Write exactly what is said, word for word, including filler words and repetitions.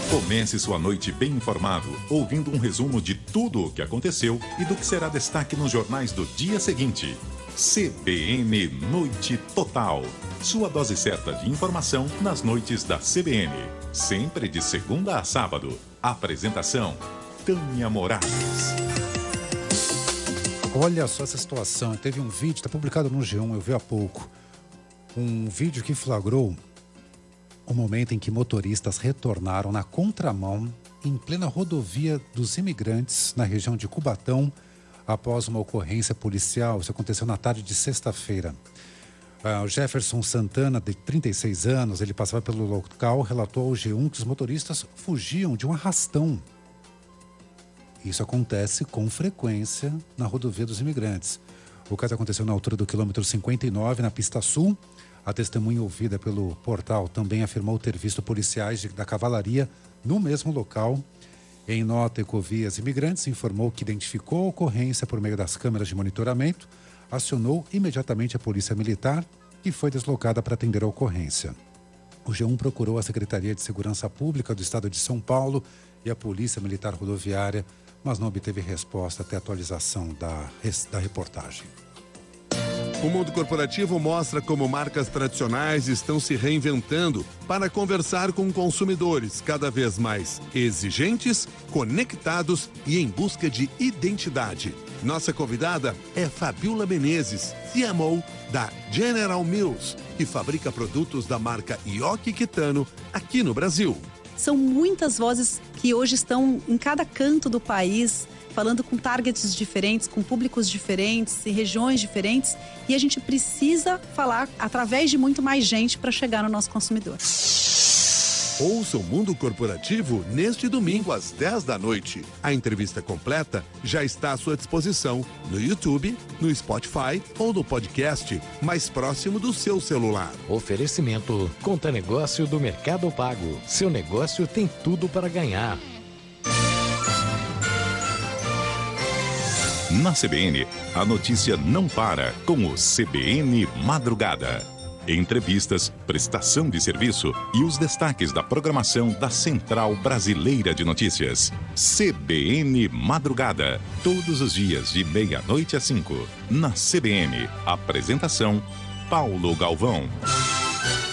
Comece sua noite bem informado, ouvindo um resumo de tudo o que aconteceu e do que será destaque nos jornais do dia seguinte. C B N Noite Total. Sua dose certa de informação nas noites da C B N. Sempre de segunda a sábado. Apresentação: Tânia Moraes. Olha só essa situação. Teve um vídeo, está publicado no G um, eu vi há pouco. Um vídeo que flagrou o momento em que motoristas retornaram na contramão em plena rodovia dos imigrantes na região de Cubatão após uma ocorrência policial. Isso aconteceu na tarde de sexta-feira. Uh, o Jefferson Santana, de trinta e seis anos, ele passava pelo local, relatou ao G um que os motoristas fugiam de um arrastão. Isso acontece com frequência na rodovia dos imigrantes. O caso aconteceu na altura do quilômetro cinquenta e nove, na pista sul. A testemunha ouvida pelo portal também afirmou ter visto policiais de, da cavalaria no mesmo local. Em nota, Ecovias Imigrantes informou que identificou a ocorrência por meio das câmeras de monitoramento, acionou imediatamente a Polícia Militar e foi deslocada para atender a ocorrência. O G um procurou a Secretaria de Segurança Pública do Estado de São Paulo e a Polícia Militar Rodoviária, mas não obteve resposta até a atualização da, da reportagem. O mundo corporativo mostra como marcas tradicionais estão se reinventando para conversar com consumidores cada vez mais exigentes, conectados e em busca de identidade. Nossa convidada é Fabiola Menezes, C M O da General Mills, que fabrica produtos da marca Ioki Kitano aqui no Brasil. São muitas vozes que hoje estão em cada canto do país, falando com targets diferentes, com públicos diferentes, em regiões diferentes, e a gente precisa falar através de muito mais gente para chegar no nosso consumidor. Ouça o Mundo Corporativo neste domingo às dez da noite. A entrevista completa já está à sua disposição no YouTube, no Spotify ou no podcast mais próximo do seu celular. Oferecimento: Conta Negócio do Mercado Pago. Seu negócio tem tudo para ganhar. Na C B N, a notícia não para com o C B N Madrugada. Entrevistas, prestação de serviço e os destaques da programação da Central Brasileira de Notícias. C B N Madrugada. Todos os dias de meia-noite às cinco. Na C B N. Apresentação: Paulo Galvão.